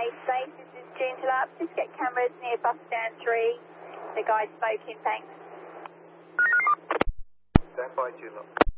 space. This is Joondalup. Just get cameras near bus stand 3. The guy's smoking, thanks. Stand by, Joondalup.